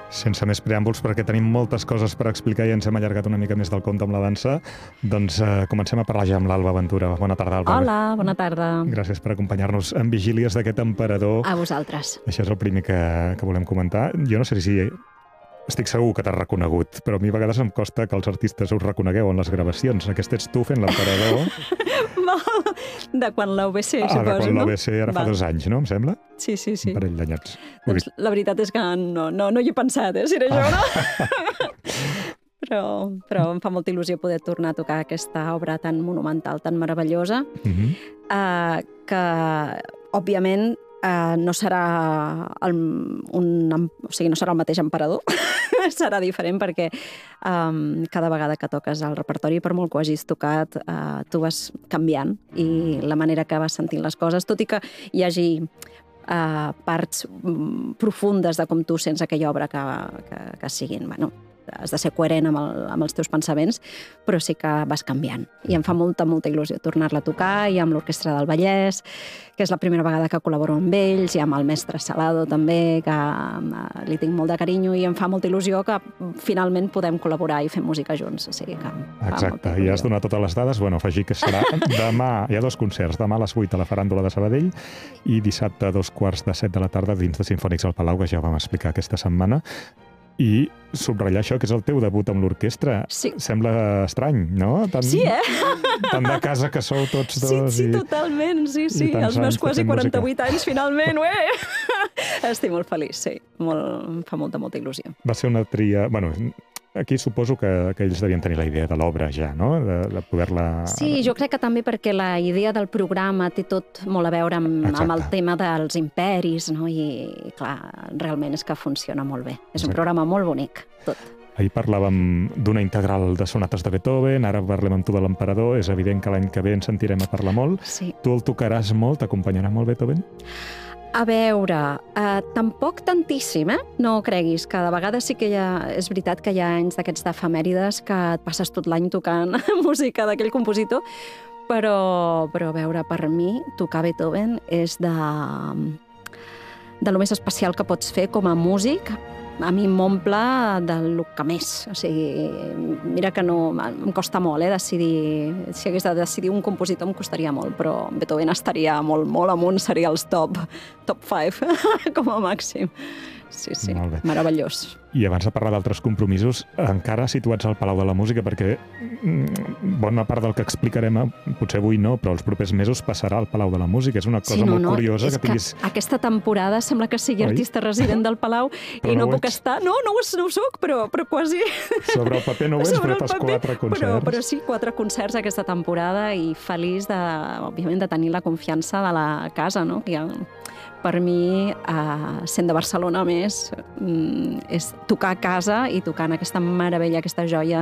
Sense més preàmbuls, perquè tenim moltes coses per explicar i ens hem allargat una mica més del compte amb la dansa, doncs comencem a parlar ja amb l'Alba Ventura. Bona tarda, Alba. Hola, bona tarda. Gràcies per acompanyar-nos en vigílies d'aquest emperador. A vosaltres. Això és el primer que volem comentar. Jo no sé si estic segur que t'has reconegut, però a mi a vegades em costa que els artistes us reconegueu en les gravacions. Aquest ets tu fent l'emperador. De quan l'UBC, suposo, de quan no? l'UBC ara fa 2 anys, no? Em sembla? Sí. Un parell d'anyats. Doncs la veritat és que no hi he pensat, si era jo, no? Però em fa molta il·lusió poder tornar a tocar aquesta obra tan monumental, tan meravellosa, que, òbviament, no serà no serà el mateix emperador, serà diferent perquè cada vegada que toques el repertori, per molt que ho hagis tocat, tu vas canviant i la manera que vas sentint les coses, tot i que hi hagi parts profundes de com tu sents aquella obra que siguin, bueno, has de ser coherent amb els teus pensaments, però sí que vas canviant. I em fa molta il·lusió tornar-la a tocar, i amb l'Orquestra del Vallès, que és la primera vegada que col·laboro amb ells, i amb el mestre Salado també, que li tinc molt de carinyo, i em fa molta il·lusió que finalment podem col·laborar i fer música junts. O sigui que exacte, i has donat totes les dades. Bueno, afegir que serà demà, hi ha 2 concerts, demà a les 8 a la Faràndula de Sabadell i dissabte a 2:15 de la tarda dins de Simfònics al Palau, que ja ho vam explicar aquesta setmana. I subratllar això, que és el teu debut amb l'orquestra. Sí. Sembla estrany, no? Sí, Tant de casa que sou tots dos. Sí, totalment, sí. Els meus quasi 48 anys, finalment, estic molt feliç, sí. Em fa molta il·lusió. Va ser una tria... Bueno, aquí suposo que ells devien tenir la idea de l'obra ja, no? De poder-la... Sí, jo crec que també perquè la idea del programa té tot molt a veure amb el tema dels imperis, no? I clar, realment és que funciona molt bé. És un programa molt bonic, tot. Ahir parlàvem d'una integral de sonates de Beethoven, ara parlem amb tu de l'emperador, és evident que l'any que ve ens sentirem a parlar molt. Sí. Tu el tocaràs molt, t'acompanyarà molt Beethoven? A veure, tampoc tantíssim, No creguis, que de vegades sí que és veritat que hi ha anys d'aquests d'efemèrides que et passes tot l'any tocant música d'aquell compositor, però a veure, per mi, tocar Beethoven és de lo més especial que pots fer com a músic. A mi m'omple del que més. O sigui, mira que no... Em costa molt, decidir... Si hagués de decidir un compositor em costaria molt, però Beethoven estaria molt amunt, seria els top 5, com a màxim. Sí, meravellós. I abans de parlar d'altres compromisos, encara situats al Palau de la Música, perquè bona part del que explicarem, potser avui no, però els propers mesos passarà al Palau de la Música. És una cosa molt curiosa que tinguis... Aquesta temporada sembla que sigui artista resident del Palau i no puc estar... No ho soc, però quasi... Sobre el paper no ho és, però fas 4 concerts. Però sí, 4 concerts aquesta temporada i feliç, òbviament, de tenir la confiança de la casa, no? Que per mi, sent de Barcelona més, és tocar a casa i tocar en aquesta meravella, aquesta joia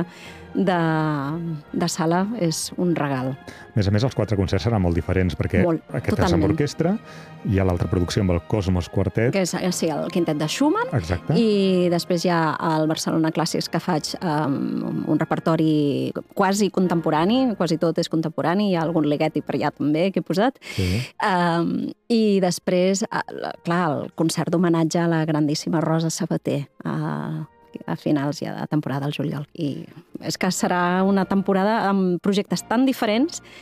de sala és un regal. A més, els 4 concerts seran molt diferents, perquè aquest és amb orquestra, hi ha l'altra producció amb el Cosmos Quartet. Que és, sí, el quintet de Schumann. Exacte. I després hi ha el Barcelona Clàssics, que faig un repertori quasi contemporani, quasi tot és contemporani, hi ha algun Ligeti per allà també que he posat. Sí. I després, clar, el concert d'homenatge a la grandíssima Rosa Sabater, a finals ja de temporada al juliol. I és que serà una temporada amb projectes tan diferents